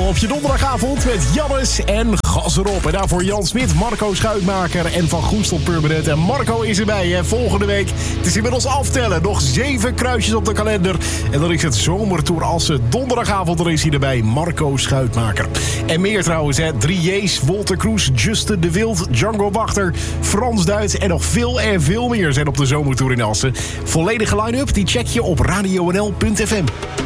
op je donderdagavond met Jannes en gas erop. En daarvoor Jan Smit, Marco Schuitmaker en Van Goestel Permanent. En Marco is erbij hè, volgende week. Het is inmiddels aftellen. Nog 7 kruisjes op de kalender. En dan is het Zomertour Assen. Donderdagavond er is hij erbij, Marco Schuitmaker. En meer trouwens, hè. 3J's, Wolter Kroes, Justin de Wild, Django Wachter, Frans Duits en nog veel en veel meer zijn op de Zomertour in Assen. Volledige line-up die check je op radionl.fm.